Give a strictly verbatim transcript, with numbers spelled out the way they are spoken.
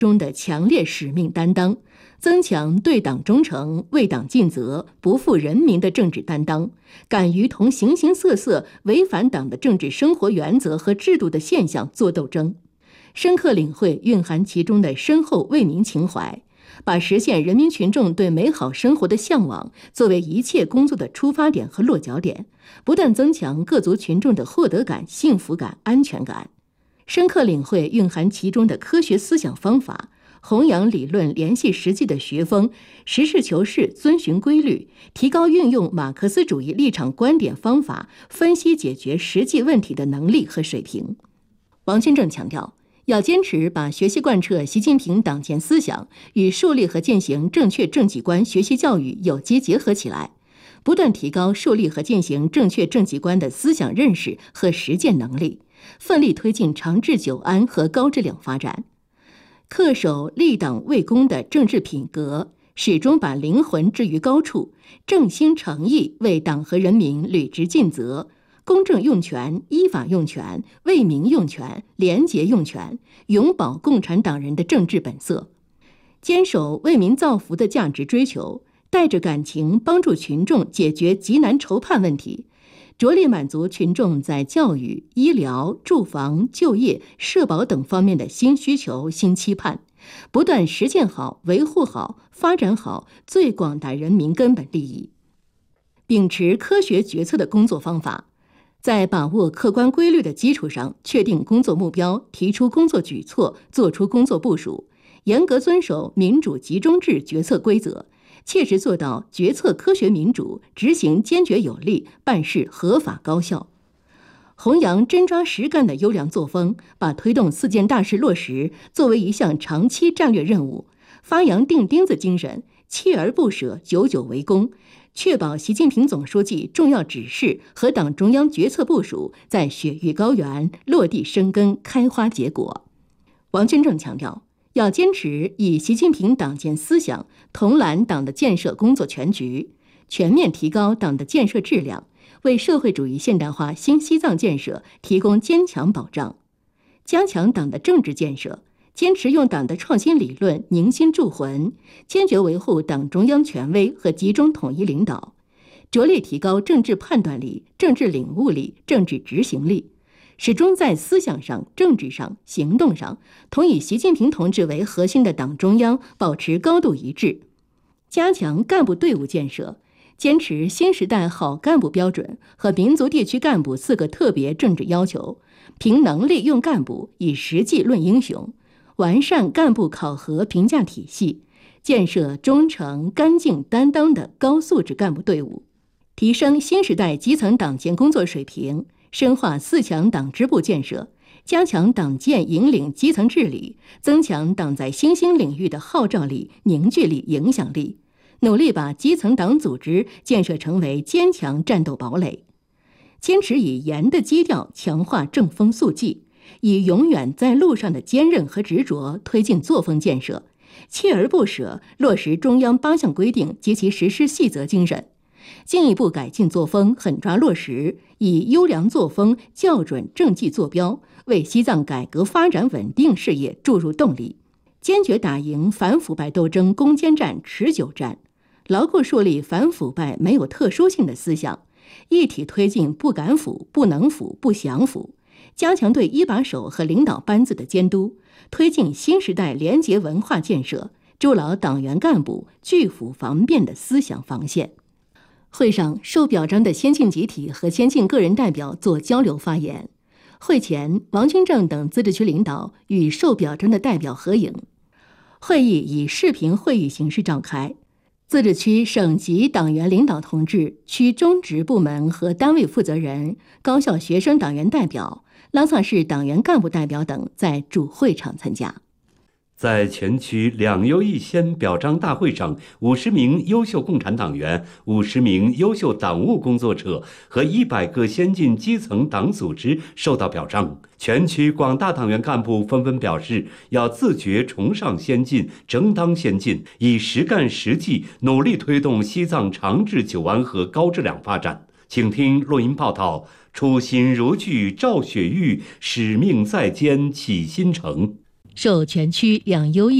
中的强烈使命担当，增强对党忠诚、为党尽责、不负人民的政治担当，敢于同形形色色违反党的政治生活原则和制度的现象作斗争，深刻领会蕴含其中的深厚为民情怀，把实现人民群众对美好生活的向往作为一切工作的出发点和落脚点，不断增强各族群众的获得感、幸福感、安全感。深刻领会蕴含其中的科学思想方法，弘扬理论联系实际的学风，实事求是，遵循规律，提高运用马克思主义立场观点方法分析解决实际问题的能力和水平。王清正强调，要坚持把学习贯彻习近平党建思想与树立和践行正确政绩观学习教育有机结合起来，不断提高树立和践行正确政绩观的思想认识和实践能力，奋力推进长治久安和高质量发展，恪守立党为公的政治品格，始终把灵魂置于高处，正心诚意为党和人民履职尽责，公正用权、依法用权、为民用权、廉洁用权，永葆共产党人的政治本色，坚守为民造福的价值追求，带着感情帮助群众解决急难愁盼问题，着力满足群众在教育、医疗、住房、就业、社保等方面的新需求、新期盼，不断实践好、维护好、发展好最广大人民根本利益。秉持科学决策的工作方法，在把握客观规律的基础上，确定工作目标，提出工作举措，做出工作部署，严格遵守民主集中制决策规则，切实做到决策科学民主，执行坚决有力，办事合法高效。弘扬真抓实干的优良作风，把推动四件大事落实作为一项长期战略任务，发扬钉钉子精神，锲而不舍，久久为功，确保习近平总书记重要指示和党中央决策部署在雪域高原落地生根、开花结果。王清正强调，要坚持以习近平党建思想统揽党的建设工作全局，全面提高党的建设质量，为社会主义现代化新西藏建设提供坚强保障。加强党的政治建设，坚持用党的创新理论凝心铸魂，坚决维护党中央权威和集中统一领导，着力提高政治判断力、政治领悟力、政治执行力，始终在思想上、政治上、行动上同以习近平同志为核心的党中央保持高度一致。加强干部队伍建设，坚持新时代好干部标准和民族地区干部四个特别政治要求，凭能力用干部，以实际论英雄，完善干部考核评价体系，建设忠诚、干净、担当的高素质干部队伍，提升新时代基层党建工作水平，深化四强党支部建设，加强党建引领基层治理，增强党在新兴领域的号召力、凝聚力、影响力，努力把基层党组织建设成为坚强战斗堡垒。坚持以严的基调强化正风肃纪，以永远在路上的坚韧和执着推进作风建设，锲而不舍落实中央八项规定及其实施细则精神，进一步改进作风，狠抓落实，以优良作风校准政绩坐标，为西藏改革发展稳定事业注入动力，坚决打赢反腐败斗争攻坚战、持久战，牢固树立反腐败没有特殊性的思想，一体推进不敢腐、不能腐、不想腐，加强对一把手和领导班子的监督，推进新时代廉洁文化建设，筑牢党员干部拒腐防变的思想防线。会上，受表彰的先进集体和先进个人代表做交流发言。会前，王清正等自治区领导与受表彰的代表合影。会议以视频会议形式召开。自治区省级党员领导同志、区中职部门和单位负责人、高校学生党员代表、拉萨市党员干部代表等在主会场参加。 在全区两优一先表彰大会上，五十名优秀共产党员、五十名优秀党务工作者和一百个先进基层党组织受到表彰。全区广大党员干部纷纷表示，要自觉崇尚先进、争当先进，以实干实际努力推动西藏长治久安和高质量发展。请听录音报道：初心如炬照雪域，使命在肩启新城。 授全区两优异